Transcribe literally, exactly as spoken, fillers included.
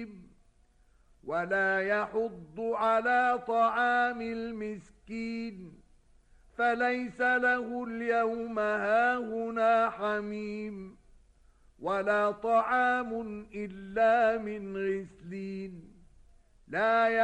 ولا يحض على طعام المسكين فليس له اليوم هاهنا حميم ولا طعام إلا من غسلين لا